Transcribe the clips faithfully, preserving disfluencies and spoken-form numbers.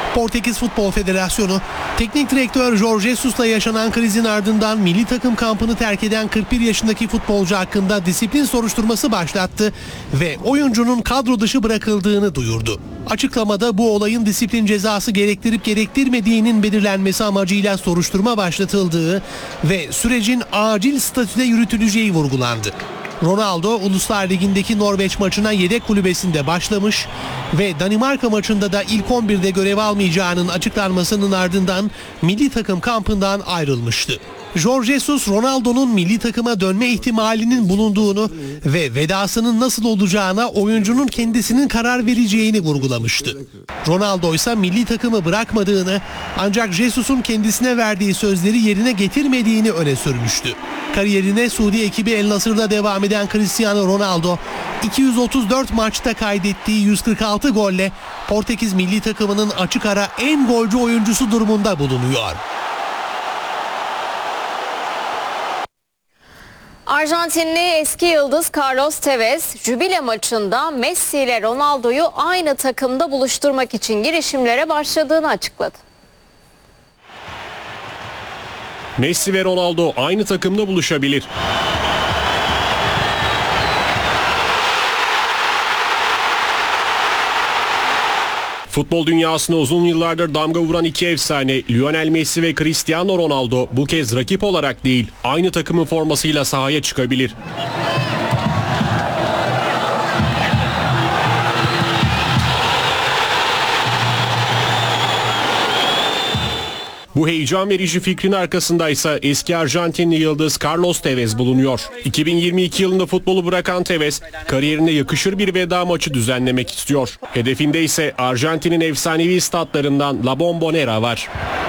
Portekiz Futbol Federasyonu, teknik direktör Jorge Jesus'la yaşanan krizin ardından milli takım kampını terk eden kırk bir yaşındaki futbolcu hakkında disiplin soruşturması başlattı ve oyuncunun kadro dışı bırakıldığını duyurdu. Açıklamada bu olayın disiplin cezası gerektirip gerektirmediğinin belirlenmesi amacıyla soruşturma başlatıldığı ve sürecin acil statüde yürütüleceği vurgulandı. Ronaldo, Uluslar Ligi'ndeki Norveç maçına yedek kulübesinde başlamış ve Danimarka maçında da ilk on birde görev almayacağının açıklanmasının ardından milli takım kampından ayrılmıştı. Jorge Jesus, Ronaldo'nun milli takıma dönme ihtimalinin bulunduğunu ve vedasının nasıl olacağına oyuncunun kendisinin karar vereceğini vurgulamıştı. Ronaldo ise milli takımı bırakmadığını, ancak Jesus'un kendisine verdiği sözleri yerine getirmediğini öne sürmüştü. Kariyerine Suudi ekibi El Nasır'da devam eden Cristiano Ronaldo, iki yüz otuz dört maçta kaydettiği yüz kırk altı golle Portekiz milli takımının açık ara en golcü oyuncusu durumunda bulunuyor. Arjantinli eski yıldız Carlos Tevez, jübile maçında Messi ile Ronaldo'yu aynı takımda buluşturmak için girişimlere başladığını açıkladı. Messi ve Ronaldo aynı takımda buluşabilir. Futbol dünyasına uzun yıllardır damga vuran iki efsane Lionel Messi ve Cristiano Ronaldo bu kez rakip olarak değil, aynı takımın formasıyla sahaya çıkabilir. Bu heyecan verici fikrin arkasındaysa eski Arjantinli yıldız Carlos Tevez bulunuyor. iki bin yirmi iki yılında futbolu bırakan Tevez, kariyerine yakışır bir veda maçı düzenlemek istiyor. Hedefinde ise Arjantin'in efsanevi statlarından La Bombonera var.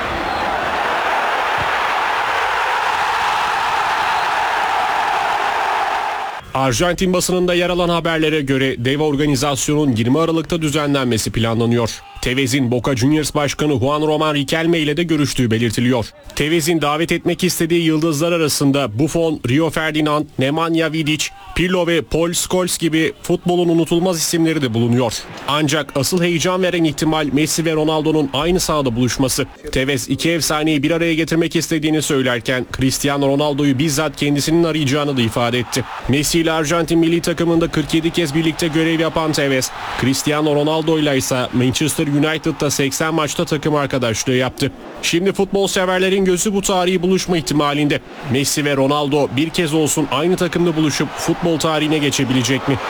Arjantin basınında yer alan haberlere göre dev organizasyonun yirmi Aralık'ta düzenlenmesi planlanıyor. Tevez'in Boca Juniors Başkanı Juan Román Riquelme ile de görüştüğü belirtiliyor. Tevez'in davet etmek istediği yıldızlar arasında Buffon, Rio Ferdinand, Nemanja Vidic, Pirlo ve Paul Scholes gibi futbolun unutulmaz isimleri de bulunuyor. Ancak asıl heyecan veren ihtimal Messi ve Ronaldo'nun aynı sahada buluşması. Tevez iki efsaneyi bir araya getirmek istediğini söylerken Cristiano Ronaldo'yu bizzat kendisinin arayacağını da ifade etti. Messi ile Arjantin milli takımında kırk yedi kez birlikte görev yapan Tevez, Cristiano Ronaldo ile ise Manchester United'da seksen maçta takım arkadaşlığı yaptı. Şimdi futbol severlerin gözü bu tarihi buluşma ihtimalinde. Messi ve Ronaldo bir kez olsun aynı takımda buluşup futbol tarihine geçebilecek mi?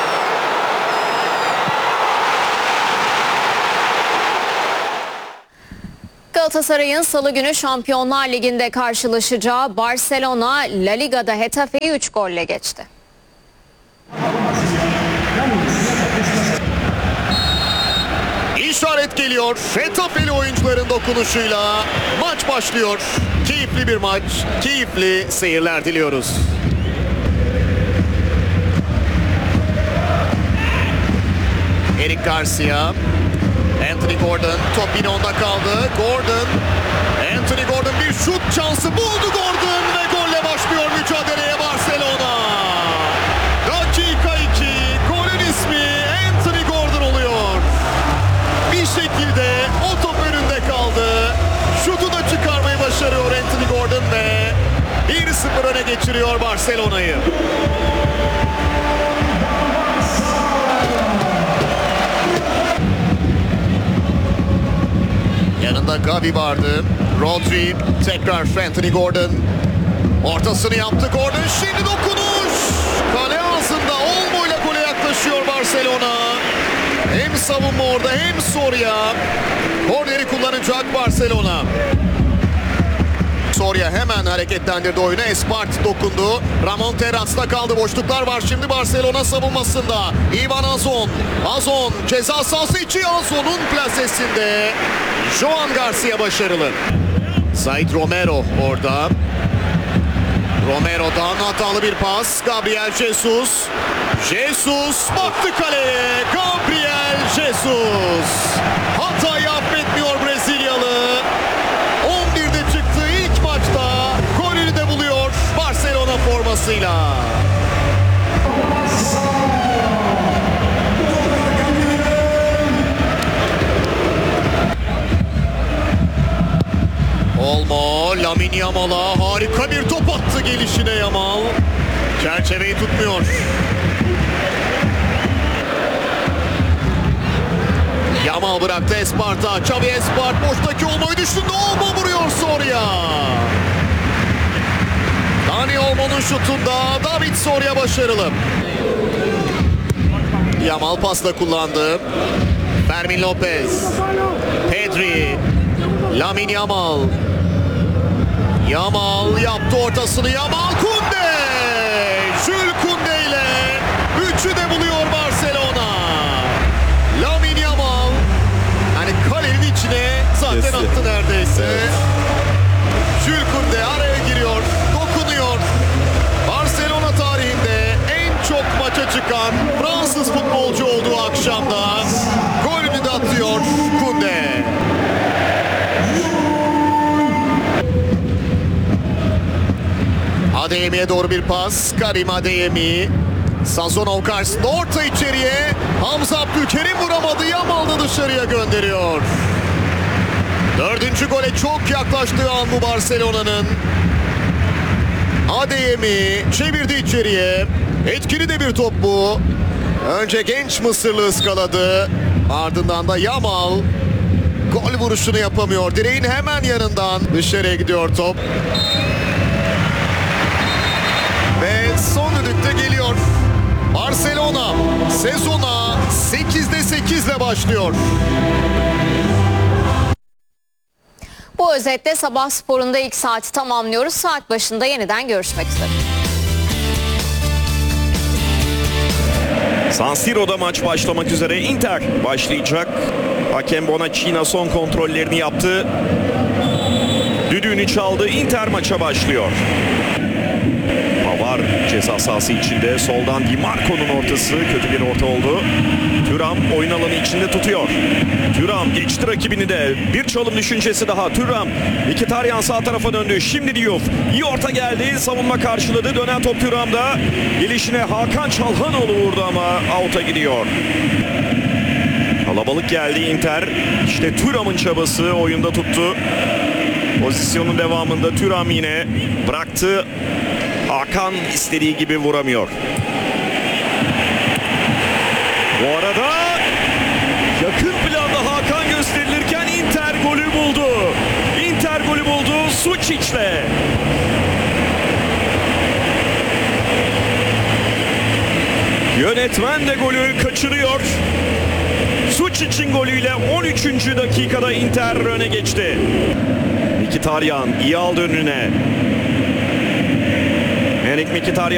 Galatasaray'ın salı günü Şampiyonlar Ligi'nde karşılaşacağı Barcelona, La Liga'da Getafe'yi üç golle geçti. İşaret geliyor. Getafe'li oyuncuların dokunuşuyla maç başlıyor. Keyifli bir maç, keyifli seyirler diliyoruz. Eric Garcia, Anthony Gordon, top yine onda kaldı. Gordon, Anthony Gordon bir şut şansı buldu Gordon ve golle başlıyor mücadeleye Barcelona. Dakika iki, golün ismi Anthony Gordon oluyor. Bir şekilde o top önünde kaldı. Şutu da çıkarmayı başarıyor Anthony Gordon ve bir sıfır öne geçiriyor Barcelona'yı. Yanında Gavi vardı. Rodri, tekrar Anthony Gordon. Ortasını yaptı Gordon. Şimdi dokunuş. Kale ağzında Olmo'yla gole yaklaşıyor Barcelona. Hem savunma orada hem Soria. Korneri kullanacak Barcelona. Soria hemen hareketlendirdi oyunu. Espart dokundu. Ramon Terraz'da kaldı. Boşluklar var şimdi Barcelona savunmasında. Ivan Azon. Azon ceza sahası içi. Azon'un plasesinde. Joan Garcia başarılı. Said Romero orada. Romero'dan hatalı bir pas. Gabriel Jesus. Jesus baktı kaleye. Gabriel Jesus. Hatayı affetmiyor Brezilyalı. on birde çıktı ilk maçta. Golünü de buluyor Barcelona formasıyla. Lamine Yamal'a harika bir top attı gelişine Yamal. Çerçeveyi tutmuyor. Yamal bıraktı Esparta. Xavi Espart boştaki Olmo'yu düşündü. Olmo vuruyor Soria. Dani Olmo'nun şutunda David Soria başarılı. Yamal pasla kullandı. Fermin Lopez. Pedri. Lamine Yamal. Yamal yaptı ortasını. Yamal Kunde. Jules Kunde ile üçü de buluyor Barcelona. Lamine Yamal hani kalenin içine zaten Kesin. attı neredeyse. Jules Kunde araya giriyor, dokunuyor. Barcelona tarihinde en çok maça çıkan Fransız futbolcu olduğu akşamda golünü de atıyor Kunde. Adeyemi'ye doğru bir pas. Karim Adeyemi. Sazonov karşısında orta içeriye. Hamza Abdülkerim vuramadı. Yamal da dışarıya gönderiyor. Dördüncü gole çok yaklaştığı an bu Barcelona'nın. Adeyemi çevirdi içeriye. Etkili de bir top bu. Önce genç Mısırlı ıskaladı. Ardından da Yamal gol vuruşunu yapamıyor. Direğin hemen yanından dışarıya gidiyor top. Ve son düdükte geliyor. Barcelona sezona sekizde sekiz ile başlıyor. Bu özetle Sabah Spor'unda ilk saati tamamlıyoruz. Saat başında yeniden görüşmek üzere. San Siro'da maç başlamak üzere. Inter başlayacak. Hakem Bonaccina son kontrollerini yaptı. Düdüğünü çaldı. Inter maça başlıyor. Pavar ceza sahası içinde. Soldan Di Marco'nun ortası. Kötü bir orta oldu. Thuram oyun alanı içinde tutuyor. Thuram geçti rakibini de. Bir çalım düşüncesi daha. Thuram. Mkhitaryan sağ tarafa döndü. Şimdi Diouf. İyi orta geldi. Savunma karşıladı. Dönen top Thuram'da. Gelişine Hakan Çalhanoğlu vurdu ama out'a gidiyor. Kalabalık geldi Inter. İşte Thuram'ın çabası oyunda tuttu. Pozisyonun devamında Thuram yine bıraktı. Hakan istediği gibi vuramıyor. Bu arada yakın planda Hakan gösterilirken Inter golü buldu. Inter golü buldu Suçic'le. Yönetmen de golü kaçırıyor. Suçic'in golüyle on üçüncü dakikada Inter öne geçti. Mkhitaryan iyi aldı önüne. Henrik Mkhitaryan